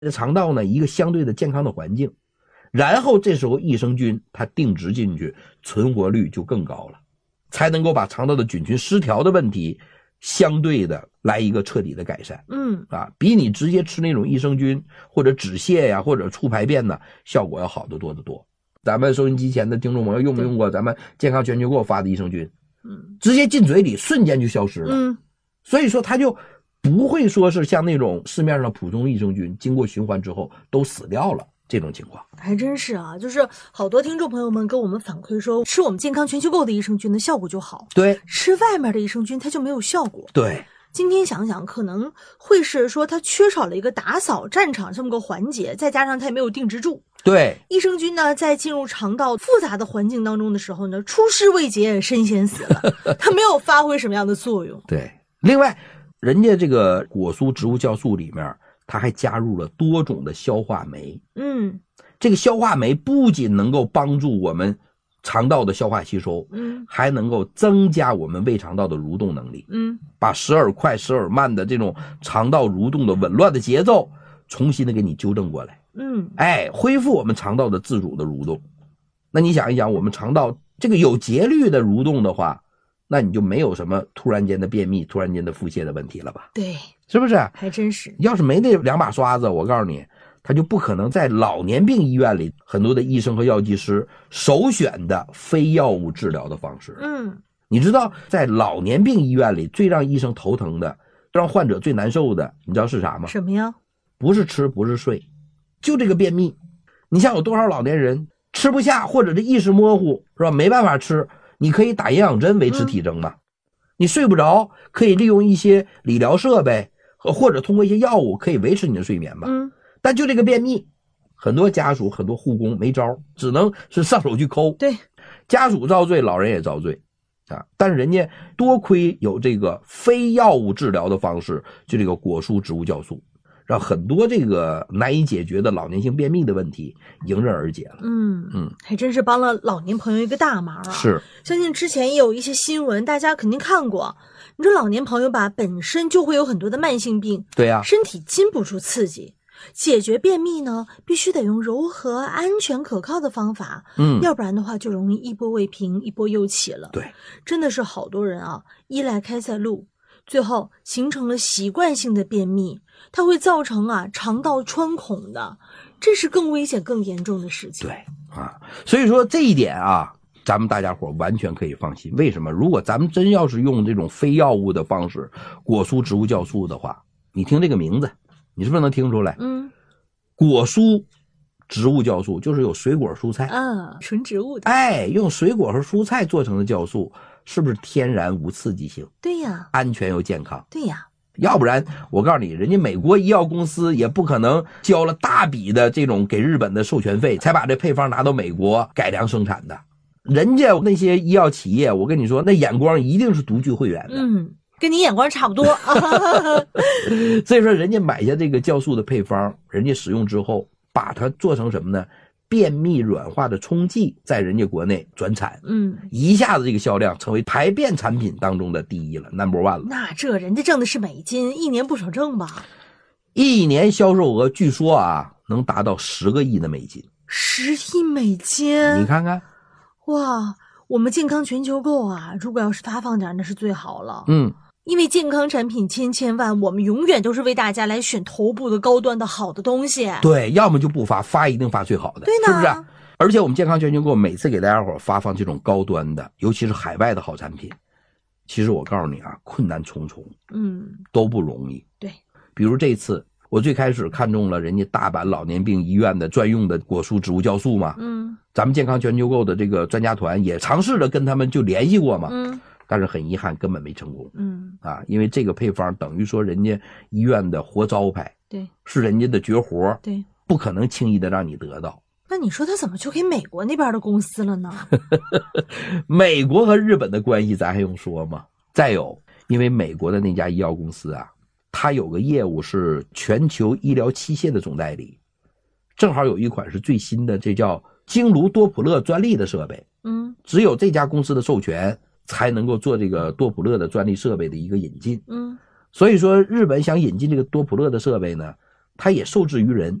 肠道呢一个相对的健康的环境，然后这时候益生菌它定植进去，存活率就更高了，才能够把肠道的菌群失调的问题相对的来一个彻底的改善。比你直接吃那种益生菌或者止泻呀或者促排便呢效果要好得多得多。咱们收音机前的听众朋友用没用过咱们健康全球购发的益生菌？直接进嘴里瞬间就消失了。所以说它就不会说是像那种市面上普通益生菌经过循环之后都死掉了这种情况。 还真是啊，就是好多听众朋友们跟我们反馈说，吃我们健康全球购的益生菌的效果就好， 对， 吃外面的益生菌它就没有效果。 对， 今天想想可能会是说它缺少了一个打扫战场这么个环节，再加上它也没有定植住。 对， 益生菌呢在进入肠道复杂的环境当中的时候呢，出师未捷身先死了它没有发挥什么样的作用。 对，另外人家这个果蔬植物酵素里面它还加入了多种的消化酶。这个消化酶不仅能够帮助我们肠道的消化吸收，还能够增加我们胃肠道的蠕动能力，把时而快时而慢的这种肠道蠕动的紊乱的节奏重新的给你纠正过来，恢复我们肠道的自主的蠕动。那你想一想，我们肠道这个有节律的蠕动的话，那你就没有什么突然间的便秘突然间的腹泻的问题了吧？ 对， 是不是？ 还真是。 要是没那两把刷子，我告诉你他就不可能在老年病医院里很多的医生和药剂师首选的非药物治疗的方式。你知道在老年病医院里最让医生头疼的，让患者最难受的，你知道是啥吗？ 什么呀？ 不是吃不是睡，就这个便秘。你像有多少老年人吃不下或者是意识模糊，是吧？没办法吃，你可以打营养针维持体征嘛。你睡不着，可以利用一些理疗设备或者通过一些药物可以维持你的睡眠嘛。但就这个便秘，很多家属很多护工没招，只能是上手去抠。 对， 家属遭罪，老人也遭罪啊。但是人家多亏有这个非药物治疗的方式，就这个果蔬植物酵素，让很多这个难以解决的老年性便秘的问题迎刃而解了。 还真是帮了老年朋友一个大忙啊。 是， 相信之前也有一些新闻大家肯定看过，你说老年朋友吧本身就会有很多的慢性病， 对啊， 身体经不住刺激，解决便秘呢必须得用柔和安全可靠的方法，要不然的话就容易一波未平一波又起了。 对， 真的是好多人啊依赖开塞露，最后形成了习惯性的便秘，它会造成肠道穿孔的，这是更危险更严重的事情。 对啊，所以说这一点啊咱们大家伙完全可以放心。为什么？如果咱们真要是用这种非药物的方式果蔬植物酵素的话，你听这个名字你是不是能听出来？果蔬植物酵素就是有水果蔬菜纯植物的， 用水果和蔬菜做成的酵素，是不是天然无刺激性？ 对呀， 安全又健康。 对呀， 要不然我告诉你，人家美国医药公司也不可能交了大笔的这种给日本的授权费，才把这配方拿到美国改良生产的。人家那些医药企业，我跟你说，那眼光一定是独具慧眼的。 跟你眼光差不多。 所以说人家买下这个酵素的配方，人家使用之后把它做成什么呢？便秘软化的冲剂，在人家国内转产，一下子这个销量成为排便产品当中的第一了 ，number one 了。 那这人家挣的是美金，一年不少挣吧？ 一年销售额据说能达到10个亿的美金。 10亿美金？ 你看看， 哇！我们健康全球购如果要是发放点，那是最好了。因为健康产品千万，我们永远都是为大家来选头部的高端的好的东西。 对，要么就不发一定发最好的， 对呢， 是不是？而且我们健康全球购每次给大家伙发放这种高端的，尤其是海外的好产品，其实我告诉你困难重重，都不容易。 对， 比如这次我最开始看中了人家大阪老年病医院的专用的果蔬植物酵素嘛，咱们健康全球购的这个专家团也尝试着跟他们就联系过嘛，但是很遗憾根本没成功。因为这个配方等于说人家医院的活招牌， 对， 是人家的绝活， 对， 不可能轻易的让你得到。 那你说他怎么就给美国那边的公司了呢？ 美国和日本的关系咱还用说吗？再有，因为美国的那家医药公司它有个业务是全球医疗器械的总代理，正好有一款是最新的，这叫经颅多普勒专利的设备，只有这家公司的授权才能够做这个多普勒的专利设备的一个引进。所以说日本想引进这个多普勒的设备呢， 它也受制于人，